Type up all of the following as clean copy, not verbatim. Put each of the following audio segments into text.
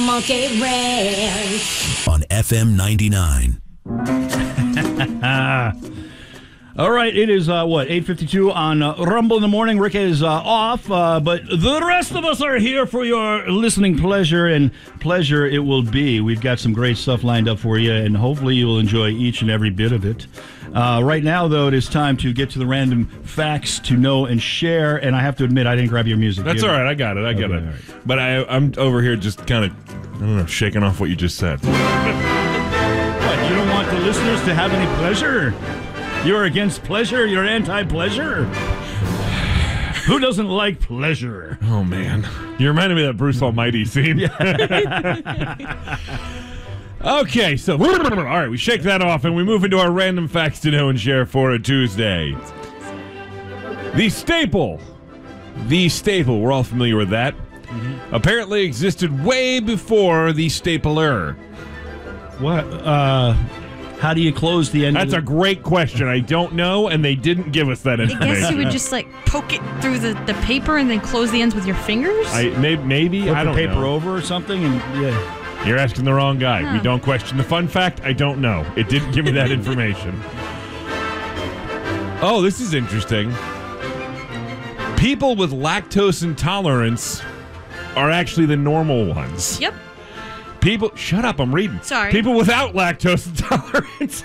Monkey Ranch on FM 99. All right, it is, 8:52 on Rumble in the Morning. Rick is off, but the rest of us are here for your listening pleasure, and pleasure it will be. We've got some great stuff lined up for you, and hopefully you will enjoy each and every bit of it. Right now, though, it is time to get to the random facts to know and share, and I have to admit, I didn't grab your music. That's all right, I got it. All right. But I'm over here just kind of, I don't know, shaking off what you just said. What, you don't want the listeners to have any pleasure? You're against pleasure? You're anti-pleasure? Who doesn't like pleasure? Oh, man. You reminded me of that Bruce Almighty scene. Yeah. Okay, so, all right, we shake that off and we move into our random facts to know and share for a Tuesday. The staple, we're all familiar with that, apparently existed way before the stapler. What? How do you close the end? That's a great question. I don't know, and they didn't give us that I information. guess you would just poke it through the paper and then close the ends with your fingers? Maybe Put I don't the paper know. over or something, and yeah. You're asking the wrong guy. Huh. We don't question the fun fact. I don't know. It didn't give me that information. Oh, this is interesting. People with lactose intolerance are actually the normal ones. Yep. Shut up, I'm reading. Sorry. People without lactose intolerance.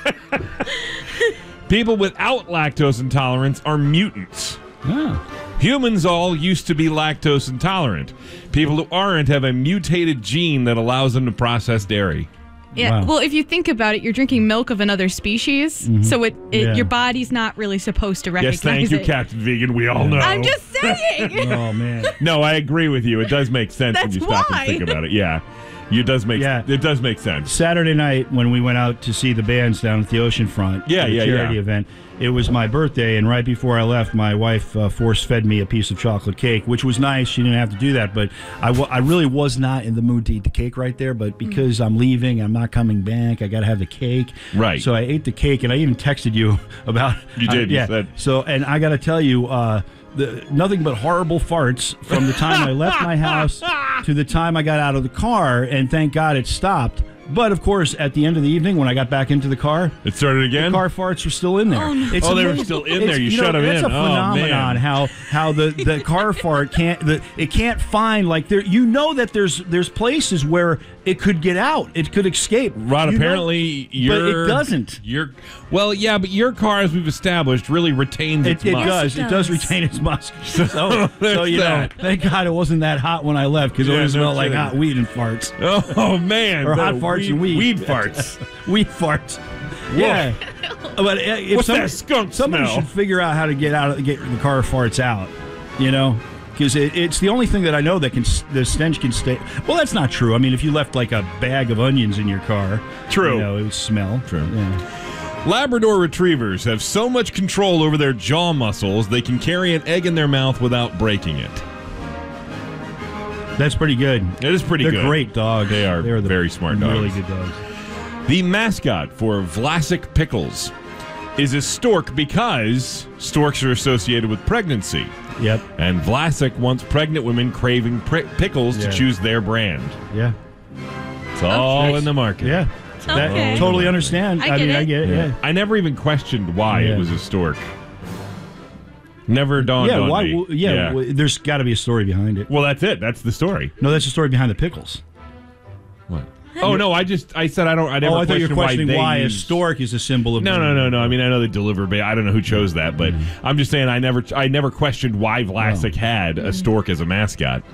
People without lactose intolerance are mutants. Oh. Humans all used to be lactose intolerant. People who aren't have a mutated gene that allows them to process dairy. Yeah. Wow. Well, if you think about it, you're drinking milk of another species, so your body's not really supposed to recognize Yes, thank you, it. Captain Vegan. We all know. I'm just saying. Oh, man. No, I agree with you. It does make sense when That's you stop why. and think about it. Yeah. It does make sense. Saturday night when we went out to see the bands down at the oceanfront, the charity event, it was my birthday, and right before I left, my wife force-fed me a piece of chocolate cake, which was nice. She didn't have to do that, but I really was not in the mood to eat the cake right there, but because I'm leaving, I'm not coming back, I got to have the cake. Right. So I ate the cake, and I even texted you about... You did. Yeah. You said. So, and I got to tell you... nothing but horrible farts from the time I left my house to the time I got out of the car, and thank God it stopped. But, of course, at the end of the evening, when I got back into the car, It started again? the car farts were still in there. Oh, no. It's Oh, they were amazing. still in there. You shut them That's in. a Oh, phenomenon, man. how the car fart can't find, like, there. You know that there's places where it could get out. It could escape. Rod, You know? apparently But it doesn't. Well, yeah, but your car, as we've established, really retains its It musk. does. It does retain its musk. So there's you know, that. thank God it wasn't that hot when I left, because it Yeah, would have no smelled like kidding. hot weed and farts. Oh, man. Or The hot farts and weed. Weed farts. Weed farts. Yeah. But if What's that skunk somebody smell? should figure out how to get the car farts out, you know? Because it's the only thing that I know that the stench can stay. Well, that's not true. I mean, if you left like a bag of onions in your car, True. you know, it would smell. True. Yeah. Labrador retrievers have so much control over their jaw muscles they can carry an egg in their mouth without breaking it. That's pretty good. It is pretty They're good. great dogs. They're the very smart dogs. Really good dogs. The mascot for Vlasic Pickles is a stork because storks are associated with pregnancy. Yep. And Vlasic wants pregnant women craving pickles Yeah. to choose their brand. Yeah. It's all in the market. Yeah. Okay. Totally understand. I get I get it. Yeah. I never even questioned why Yeah. it was a stork. Never dawned Yeah, on why? me. Yeah, well, there's got to be a story behind it. Well, that's it. That's the story. No, that's the story behind the pickles. What? Oh no! I said I don't. I never. I thought you were questioning why a used... stork is a symbol of. No. I mean, I know they deliver. I don't know who chose that, but I'm just saying I never questioned why Vlasic had a stork as a mascot.